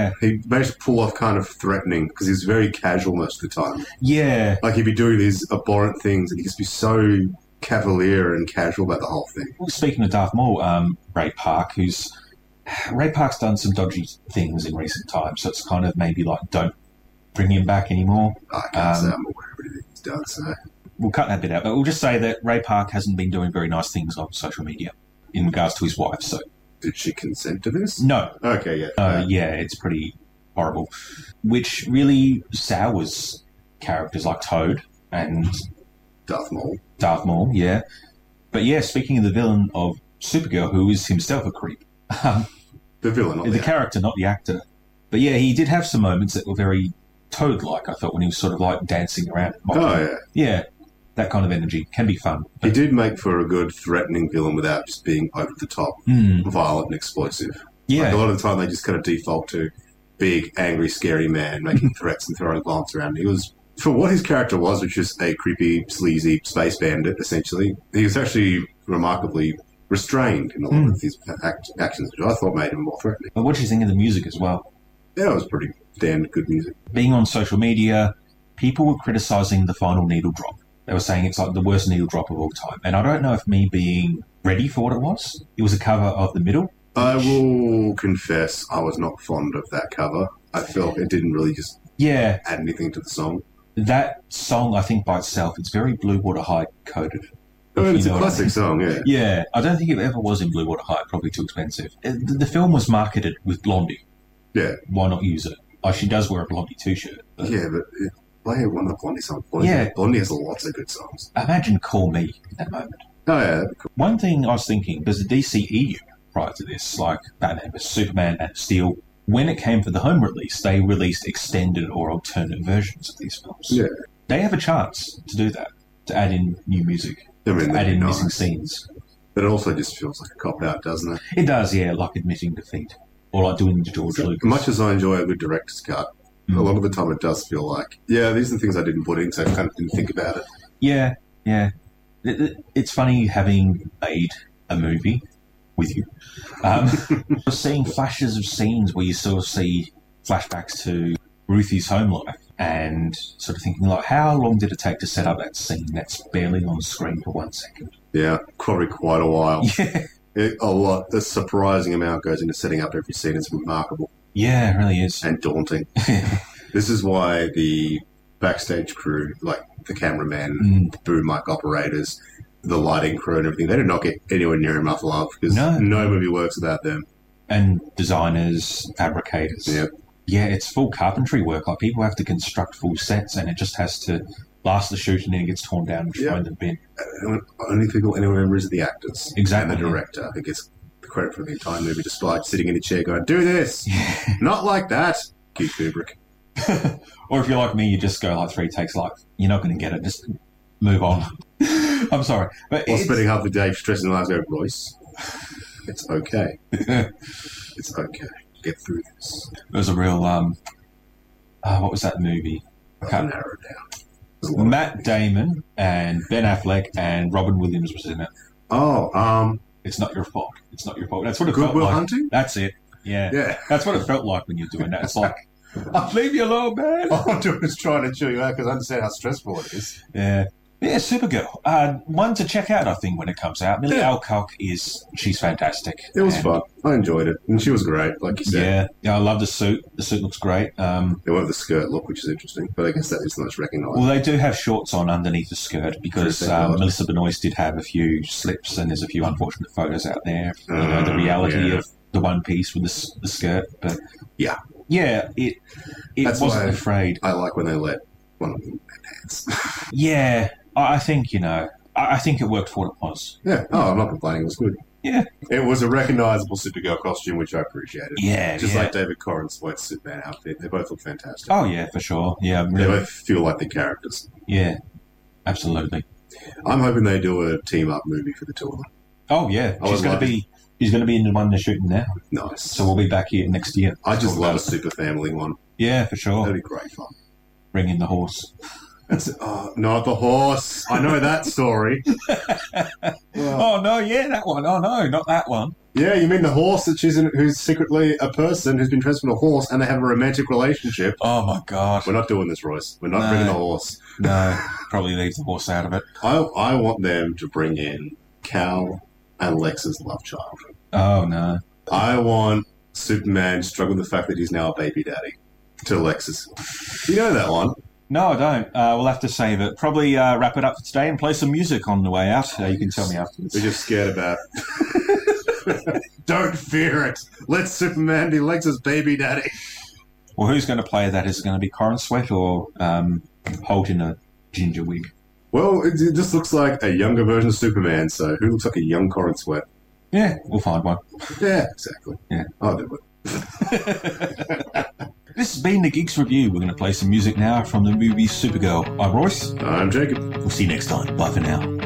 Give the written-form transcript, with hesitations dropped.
Yeah. He managed to pull off kind of threatening because he's very casual most of the time. Yeah. Like he'd be doing these abhorrent things and he'd just be so cavalier and casual about the whole thing. Well, speaking of Darth Maul, Ray Park's done some dodgy things in recent times, so it's kind of maybe like don't bring him back anymore. I can't say I'm aware of everything he's done, so... We'll cut that bit out, but we'll just say that Ray Park hasn't been doing very nice things on social media in regards to his wife, so... Did she consent to this? No. Okay, yeah. Yeah, it's pretty horrible. Which really sours characters like Toad and... Darth Maul, yeah. But yeah, speaking of the villain of Supergirl, who is himself a creep. the villain, not the character, not the actor. But yeah, he did have some moments that were very Toad-like, I thought, when he was sort of like dancing around. Oh, yeah. Yeah, that kind of energy can be fun. He did make for a good threatening villain without just being over the top, violent and explosive. Yeah. Like a lot of the time they just kind of default to big, angry, scary man making threats and throwing bombs around. He was, for what his character was, which is a creepy, sleazy space bandit, essentially, he was actually remarkably restrained in a lot of his actions, which I thought made him more threatening. But what do you think of the music as well? Yeah, it was pretty damn good music. Being on social media, people were criticising the final needle drop. They were saying it's like the worst needle drop of all time. And I don't know if me being ready for what it was. It was a cover of The Middle. I will confess I was not fond of that cover. I felt it didn't really just add anything to the song. That song, I think by itself, it's very Blue Water High coded. It's a classic song, yeah. Yeah, I don't think it ever was in Blue Water High, probably too expensive. The film was marketed with Blondie. Yeah. Why not use it? Like, she does wear a Blondie t-shirt. But... Yeah, but play one of the Blondie songs. Blondie has lots of good songs. Imagine Call Me in that moment. Oh, yeah, that'd be cool. One thing I was thinking, there's a DCEU prior to this, like Batman vs Superman, Man of Steel. When it came for the home release, they released extended or alternate versions of these films. Yeah. They have a chance to do that, to add in new music, to add in missing scenes. But it also just feels like a cop-out, doesn't it? It does, yeah, like admitting defeat. Or like doing the George Lucas. Much as I enjoy a good director's cut, a lot of the time it does feel like, yeah, these are the things I didn't put in, so I kind of didn't think about it. Yeah, yeah. It's funny having made a movie with you. Seeing flashes of scenes where you sort of see flashbacks to Ruthie's home life and sort of thinking, like, how long did it take to set up that scene that's barely on screen for 1 second? Yeah, probably quite a while. Yeah. A lot. A surprising amount goes into setting up every scene. It's remarkable. Yeah, it really is. And daunting. This is why the backstage crew, like the cameraman, the boom mic operators, the lighting crew and everything, they did not get anywhere near enough love because no movie works without them. And designers, fabricators. Yep. Yeah, it's full carpentry work. Like, people have to construct full sets and it just has to last the shoot and then it gets torn down and thrown in the bin. Only people anyone remembers are the actors. Exactly. And the director who gets the credit for the entire movie despite sitting in a chair going, do this! Not like that! Cue Kubrick. Or if you're like me, you just go like 3 takes, like, you're not going to get it. Just move on. I'm sorry. But or spending half the day stressing the lives, go, Royce, it's okay. It's okay. Get through this. It was a real, what was that movie? I'll narrow it down. Matt Damon and Ben Affleck and Robin Williams was in it. Oh, It's Not Your Fault. It's Not Your Fault. That's what it Good felt Will like. Hunting? That's it. Yeah. Yeah. That's what it felt like when you're doing that. It's like, I'll leave you alone, man. All I'm doing is trying to chill you out because I understand how stressful it is. Yeah. Yeah, Supergirl. One to check out, I think, when it comes out. Millie Alcock she's fantastic. It was fun. I enjoyed it. And she was great, like you said. Yeah, I love the suit. The suit looks great. They went with the skirt look, which is interesting, but I guess that is not recognised. Well, they do have shorts on underneath the skirt because Melissa Benoist did have a few slips and there's a few unfortunate photos out there. The reality of the one piece with the skirt. But yeah, it wasn't afraid. I like when they let one of them dance. Yeah. I think, I think it worked for what it was. Yeah. Oh, I'm not complaining. It was good. Yeah. It was a recognisable Supergirl costume, which I appreciated. Yeah. Just like David Corran's white Superman outfit. They both look fantastic. Oh, yeah, for sure. Yeah. Really. They both feel like the characters. Yeah. Absolutely. I'm hoping they do a team-up movie for the two of them. Oh, yeah. He's going to be in the one they're shooting now. Nice. So we'll be back here next year. I just love a super family one. Yeah, for sure. That'd be great fun. Bring in the horse. Oh, not the horse. I know that story. Oh, no, yeah, that one. Oh, no, not that one. Yeah, you mean the horse that who's secretly a person who's been transformed to a horse and they have a romantic relationship. Oh, my God. We're not doing this, Royce. We're not bringing the horse. No, probably leave the horse out of it. I want them to bring in Cal and Lex's love child. Oh, no. I want Superman to struggle with the fact that he's now a baby daddy to Lex's. You know that one? No, I don't. We'll have to save it. Probably wrap it up for today and play some music on the way out. You can tell me afterwards. We're just scared about it. Don't fear it. Let Superman be Lex's baby daddy. Well, who's going to play that? Is it going to be Corin Sweat or Holt in a ginger wig? Well, it just looks like a younger version of Superman, so who looks like a young Corin Sweat? Yeah, we'll find one. Yeah, exactly. Yeah. I'll do it. This has been the Geeks Review. We're going to play some music now from the movie Supergirl. I'm Royce. I'm Jacob. We'll see you next time. Bye for now.